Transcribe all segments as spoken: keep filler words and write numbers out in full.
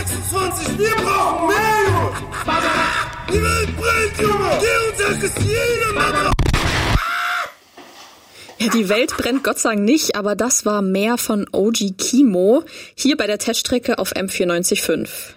sechsundzwanzig, wir brauchen mehr, Junge! Die Welt brennt, Junge! Geh und sag es jedem, Mann! Ja, die Welt brennt Gott sei Dank nicht, aber das war mehr von O G Kimo, hier bei der Teststrecke auf M vierundneunzig Komma fünf.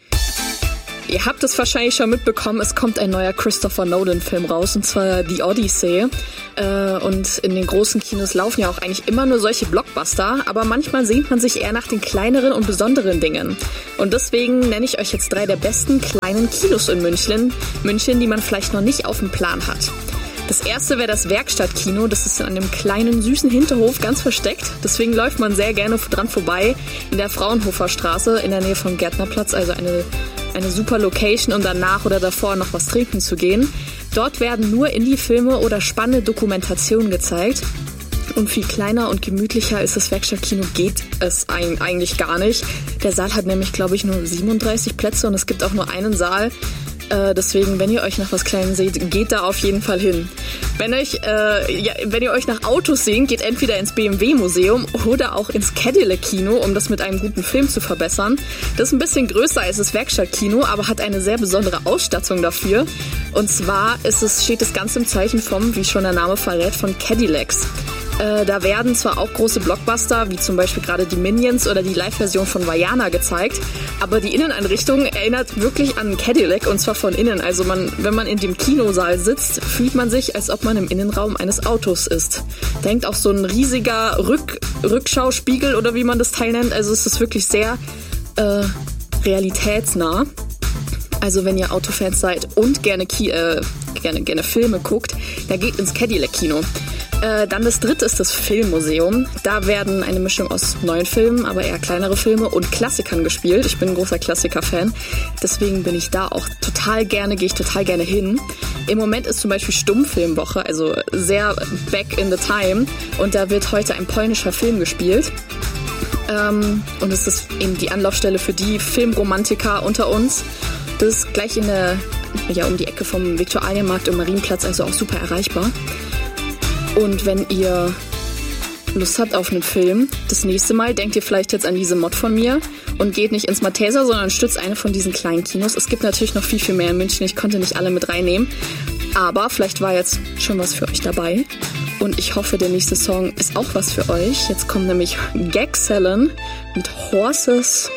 Ihr habt es wahrscheinlich schon mitbekommen, es kommt ein neuer Christopher Nolan-Film raus, und zwar The Odyssey. Äh, und in den großen Kinos laufen ja auch eigentlich immer nur solche Blockbuster, aber manchmal sehnt man sich eher nach den kleineren und besonderen Dingen. Und deswegen nenne ich euch jetzt drei der besten kleinen Kinos in München, München, die man vielleicht noch nicht auf dem Plan hat. Das erste wäre das Werkstattkino, das ist in einem kleinen, süßen Hinterhof ganz versteckt. Deswegen läuft man sehr gerne dran vorbei in der Fraunhofer Straße in der Nähe vom Gärtnerplatz, also eine Eine super Location, um danach oder davor noch was trinken zu gehen. Dort werden nur Indie-Filme oder spannende Dokumentationen gezeigt. Und viel kleiner und gemütlicher ist das Werkstattkino, geht es eigentlich gar nicht. Der Saal hat nämlich, glaube ich, nur siebenunddreißig Plätze und es gibt auch nur einen Saal. Äh, deswegen, wenn ihr euch nach was Kleinem seht, geht da auf jeden Fall hin. Wenn, euch, äh, ja, wenn ihr euch nach Autos sehnt, geht entweder ins B M W-Museum oder auch ins Cadillac-Kino, um das mit einem guten Film zu verbessern. Das ist ein bisschen größer als das Werkstattkino, aber hat eine sehr besondere Ausstattung dafür. Und zwar ist es, steht das Ganze im Zeichen vom, wie schon der Name verrät, von Cadillacs. Äh, da werden zwar auch große Blockbuster, wie zum Beispiel gerade die Minions oder die Live-Version von Vaiana gezeigt, aber die Inneneinrichtung erinnert wirklich an Cadillac, und zwar von innen. Also man, wenn man in dem Kinosaal sitzt, fühlt man sich, als ob man im Innenraum eines Autos ist. Da hängt auch so ein riesiger Rück, Rückschauspiegel oder wie man das Teil nennt. Also es ist wirklich sehr äh, realitätsnah. Also wenn ihr Autofans seid und gerne, Ki- äh, gerne, gerne Filme guckt, da geht ins Cadillac-Kino. Äh, dann das dritte ist das Filmmuseum. Da werden eine Mischung aus neuen Filmen, aber eher kleinere Filme und Klassikern gespielt. Ich bin ein großer Klassiker-Fan, deswegen bin ich da auch total gerne, gehe ich total gerne hin. Im Moment ist zum Beispiel Stummfilmwoche, also sehr back in the time, und da wird heute ein polnischer Film gespielt. Ähm, und es ist eben die Anlaufstelle für die Filmromantiker unter uns. Das ist gleich in der, ja, um die Ecke vom Viktualienmarkt und Marienplatz, also auch super erreichbar. Und wenn ihr Lust habt auf einen Film, das nächste Mal denkt ihr vielleicht jetzt an diese Mod von mir und geht nicht ins Malteser, sondern stützt eine von diesen kleinen Kinos. Es gibt natürlich noch viel, viel mehr in München. Ich konnte nicht alle mit reinnehmen. Aber vielleicht war jetzt schon was für euch dabei. Und ich hoffe, der nächste Song ist auch was für euch. Jetzt kommt nämlich Gagzellen mit Horses.